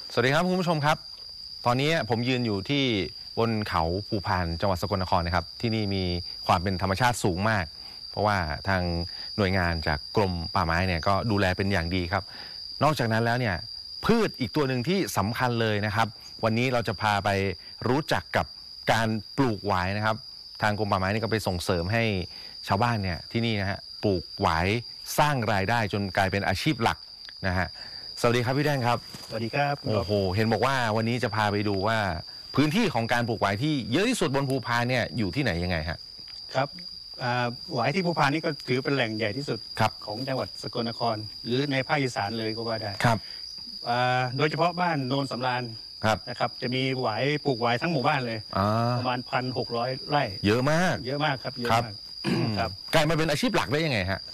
สวัสดีครับคุณผู้ชมครับตอนนี้ผมยืนอยู่ที่บนเขาภูพานจังหวัดสกลนครนะครับที่นี่มีความเป็นธรรมชาติสูงมากเพราะว่าทางหน่วยงานจากกรมป่าไม้เนี่ยก็ดูแลเป็นอย่างดีครับนอกจากนั้นแล้วเนี่ยพืชอีกตัวหนึ่งที่สำคัญเลยนะครับวันนี้เราจะพาไปรู้จักกับการปลูกหวายนะครับทางกรมป่าไม้นี่ก็ไปส่งเสริมให้ชาวบ้านเนี่ยที่นี่นะฮะปลูกหวายสร้างรายได้จนกลายเป็นอาชีพหลักนะฮะสวัสดีครับพี่แดงครับสวัสดีครับโอ้โหเห็นบอกว่าวันนี้จะพาไปดูว่าพื้นที่ของการปลูกหวายที่เยอะที่สุดบนภูพานเนี่ยอยู่ที่ไหนยังไงฮะครับหวายที่ภูพานนี่ก็ถือเป็นแหล่งใหญ่ที่สุดของจังหวัดสกลนครหรือในภาคอีสานเลยก็ว่าได้ครับโดยเฉพาะบ้านโนนสำราญนะครับจะมีหวายปลูกหวายทั้งหมู่บ้านเลยประมาณ1,600 ไร่เยอะมากเยอะมากครับเยอะมากครับกลายมาเป็นอาชีพหลักได้ยังไงฮะ